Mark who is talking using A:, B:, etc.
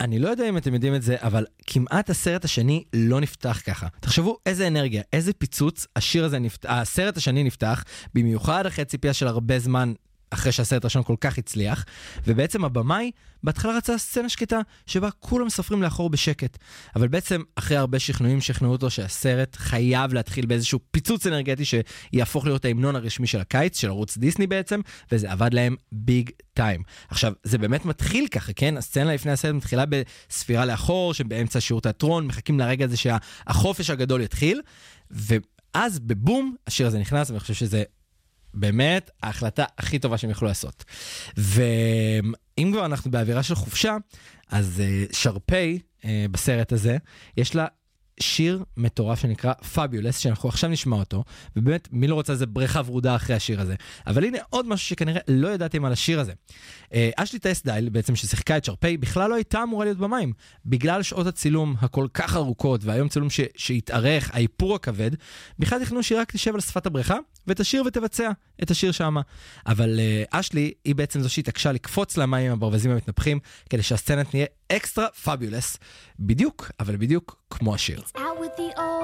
A: אני לא יודע אם אתם יודעים את זה, אבל כמעט הסרט השני לא נפתח ככה. תחשבו איזה אנרגיה, איזה פיצוץ הסרט השני נפתח, במיוחד אחרי ציפייה של הרבה זמן, אחרי שהסרט הראשון כל כך הצליח, ובעצם הבמאי בהתחלה רצה סצנה שקטה שבה כולם סופרים לאחור בשקט, אבל בעצם אחרי הרבה שכנועים שכנעו אותו שהסרט חייב להתחיל באיזשהו פיצוץ אנרגטי שיהפוך להיות ההמנון הרשמי של הקיץ, של ערוץ דיסני בעצם, וזה עבד להם ביג טיים. עכשיו, זה באמת מתחיל ככה, כן? הסצנה לפני הסרט מתחילה בספירה לאחור, שבאמצע שיעור תיאטרון, מחכים לרגע הזה שהחופש הגדול יתחיל, ואז בבום, השיר הזה נכנס, ואני חושב שזה באמת ההחלטה הכי טובה שהם יכלו לעשות. ואם כבר אנחנו באווירה של חופשה, אז שרפי בסרט הזה, יש לה שיר מטורף שנקרא Fabulous, שאנחנו עכשיו נשמע אותו, ובאמת מי לא רוצה איזה בריכה ורודה אחרי השיר הזה. אבל הנה עוד משהו שכנראה לא ידעתם על השיר הזה. אשלי טסדייל, בעצם ששיחקה את שרפי, בכלל לא הייתה אמורה להיות במים. בגלל שעות הצילום הכל כך ארוכות, והיום צילום שהתארך, האיפור הכבד, בכלל תכנו שהיא רק תשב על שפת הבריכה, ותשיר ותבצע את השיר שמה. אבל אשלי היא בעצם זו שהתעקשה לקפוץ למים הברווזים המתנפחים, כדי שהסצנה תהיה אקסטרה פאביולס, בדיוק, אבל בדיוק כמו השיר.